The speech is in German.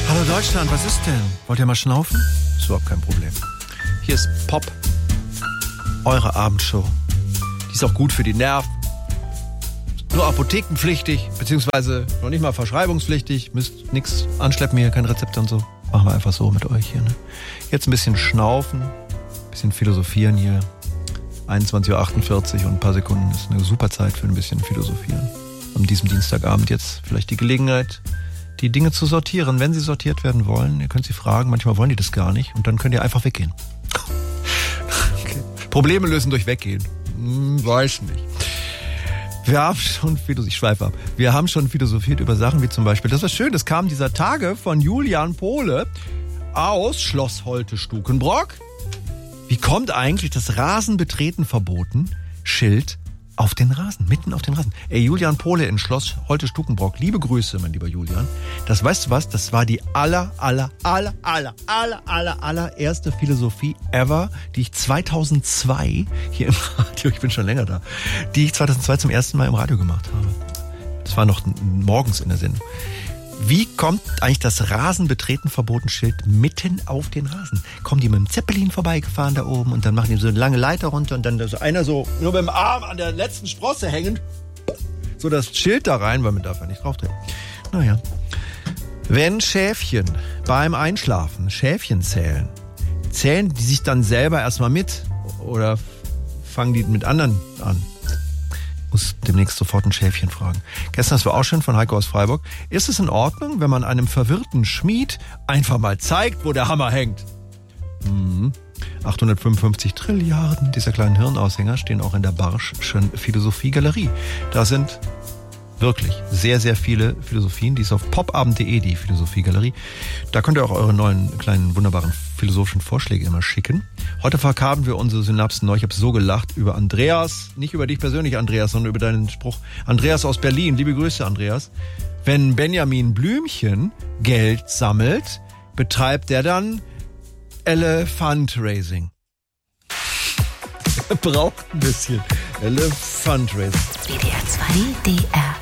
Hallo Deutschland, was ist denn? Wollt ihr mal schnaufen? Ist überhaupt kein Problem. Hier ist Pop, eure Abendshow. Die ist auch gut für die Nerven. Nur apothekenpflichtig, beziehungsweise noch nicht mal verschreibungspflichtig. Müsst nichts anschleppen hier, kein Rezept und so. Machen wir einfach so mit euch hier. Ne? Jetzt ein bisschen schnaufen, ein bisschen philosophieren hier. 21.48 Uhr und ein paar Sekunden ist eine super Zeit für ein bisschen philosophieren. An diesem Dienstagabend jetzt vielleicht die Gelegenheit, die Dinge zu sortieren, wenn sie sortiert werden wollen. Ihr könnt sie fragen, manchmal wollen die das gar nicht und dann könnt ihr einfach weggehen. Okay. Probleme lösen durch Weggehen. Weiß nicht. Wir haben schon philosophiert über Sachen wie zum Beispiel, das war schön, das kam dieser Tage von Julian Pohle aus Schloss Holte-Stukenbrock. Wie kommt eigentlich das Rasenbetreten verboten Schild auf den Rasen, mitten auf den Rasen? Ey, Julian Pohle in Schloss Holte-Stukenbrock, liebe Grüße, mein lieber Julian. Das, weißt du was, das war die allererste Philosophie ever, die ich 2002 hier im Radio, ich bin schon länger da, die ich 2002 zum ersten Mal im Radio gemacht habe. Das war noch morgens in der Sendung. Wie kommt eigentlich das Rasenbetreten-Verboten-Schild mitten auf den Rasen? Kommen die mit dem Zeppelin vorbeigefahren da oben und dann machen die so eine lange Leiter runter und dann so einer so nur mit dem Arm an der letzten Sprosse hängend, so das Schild da rein, weil man darf ja nicht drauf treten. Naja. Wenn Schäfchen beim Einschlafen Schäfchen zählen die sich dann selber erstmal mit oder fangen die mit anderen an? Muss demnächst sofort ein Schäfchen fragen. Gestern, das war auch schön von Heiko aus Freiburg. Ist es in Ordnung, wenn man einem verwirrten Schmied einfach mal zeigt, wo der Hammer hängt? 855 Trilliarden dieser kleinen Hirnaushänger stehen auch in der Barsch'schen Philosophie-Galerie. Da sind wirklich sehr, sehr viele Philosophien. Die ist auf popabend.de, die Philosophie-Galerie. Da könnt ihr auch eure neuen, kleinen, wunderbaren philosophischen Vorschläge immer schicken. Heute verkaben wir unsere Synapsen neu. Ich habe so gelacht über Andreas, nicht über dich persönlich, Andreas, sondern über deinen Spruch. Andreas aus Berlin, liebe Grüße, Andreas. Wenn Benjamin Blümchen Geld sammelt, betreibt er dann Elefantraising. Er braucht ein bisschen Elefantraising. WDR 2 DR